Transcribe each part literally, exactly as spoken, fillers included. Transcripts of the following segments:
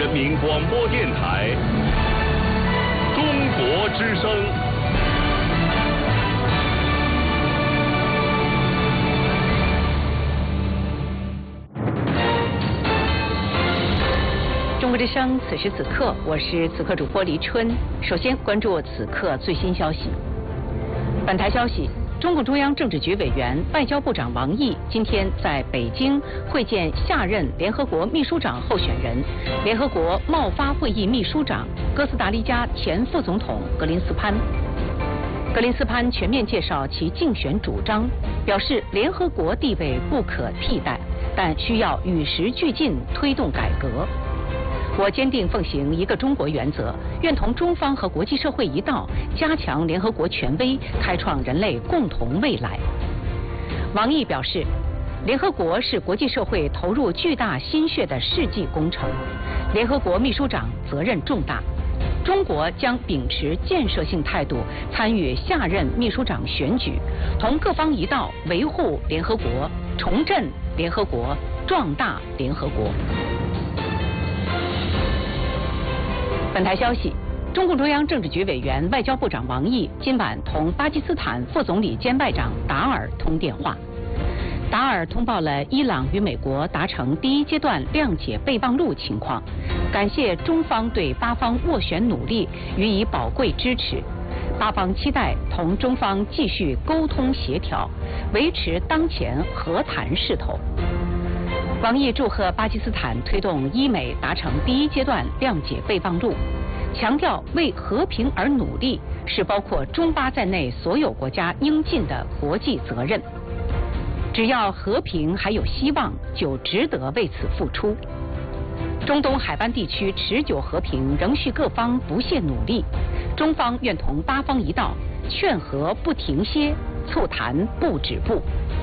人民广播电台中国之声。 中国之声，此时此刻，我是此刻主播黎春。首先关注此刻最新消息。本台消息。中共中央政治局委员、外交部长王毅今天在北京会见下任联合国秘书长候选人、联合国贸发会议秘书长哥斯达黎加前副总统格林斯潘。格林斯潘全面介绍其竞选主张，表示联合国地位不可替代，但需要与时俱进推动改革。我坚定奉行一个中国原则，愿同中方和国际社会一道，加强联合国权威，开创人类共同未来。王毅表示，联合国是国际社会投入巨大心血的世纪工程，联合国秘书长责任重大。中国将秉持建设性态度参与下任秘书长选举，同各方一道维护联合国，重振联合国，壮大联合国。本台消息，中共中央政治局委员、外交部长王毅今晚同巴基斯坦副总理兼外长达尔通电话。达尔通报了伊朗与美国达成第一阶段谅解备忘录情况，感谢中方对巴方斡旋努力予以宝贵支持。巴方期待同中方继续沟通协调，维持当前和谈势头。王毅祝贺巴基斯坦推动伊美达成第一阶段谅解备忘录，强调为和平而努力是包括中巴在内所有国家应尽的国际责任。只要和平还有希望，就值得为此付出。中东海湾地区持久和平仍需各方不懈努力，中方愿同巴方一道，劝和不停歇，促谈不止步。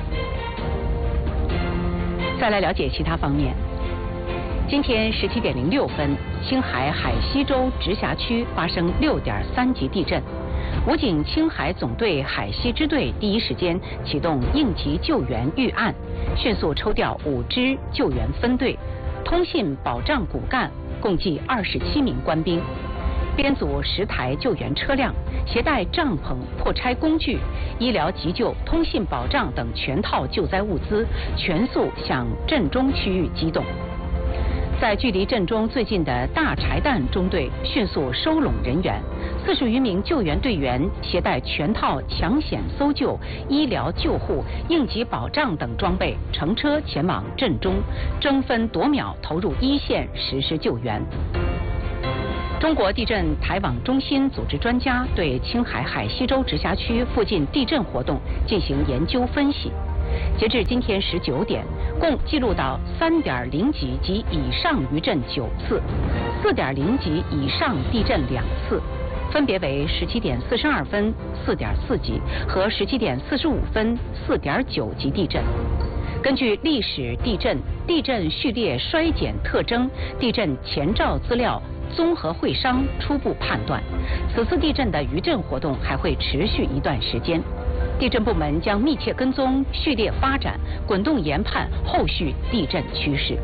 再来了解其他方面。今天十七点零六分，青海海西州直辖区发生六点三级地震。武警青海总队海西支队第一时间启动应急救援预案，迅速抽调五支救援分队、通信保障骨干，共计二十七名官兵，编组十台救援车辆，携带帐篷、破拆工具、医疗急救、通信保障等全套救灾物资，全速向震中区域机动。在距离震中最近的大柴旦中队迅速收拢人员，四十余名救援队员携带全套抢险搜救、医疗救护、应急保障等装备，乘车前往震中，争分夺秒投入一线实施救援。中国地震台网中心组织专家对青海海西州直辖区附近地震活动进行研究分析。截至今天十九点，共记录到三点零级及以上余震九次，四点零级以上地震两次，分别为十七点四十二分四点四级和十七点四十五分四点九级地震。根据历史地震、地震序列衰减特征、地震前兆资料综合会商初步判断，此次地震的余震活动还会持续一段时间。地震部门将密切跟踪序列发展，滚动研判后续地震趋势。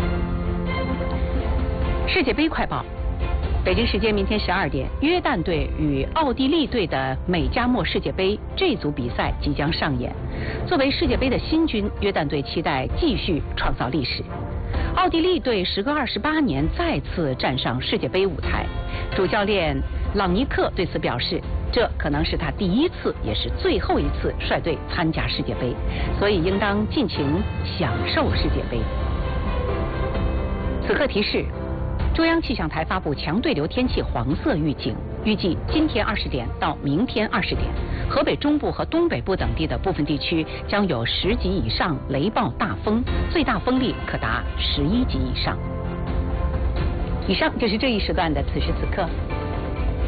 世界杯快报：北京时间明天十二点，约旦队与奥地利队的美加墨世界杯这组比赛即将上演。作为世界杯的新军，约旦队期待继续创造历史。奥地利队时隔二十八年再次站上世界杯舞台，主教练朗尼克对此表示，这可能是他第一次也是最后一次率队参加世界杯，所以应当尽情享受世界杯。此刻提示，中央气象台发布强对流天气黄色预警，预计今天二十点到明天二十点，河北中部和东北部等地的部分地区将有十级以上雷暴大风，最大风力可达十一级以上。以上就是这一时段的此时此刻。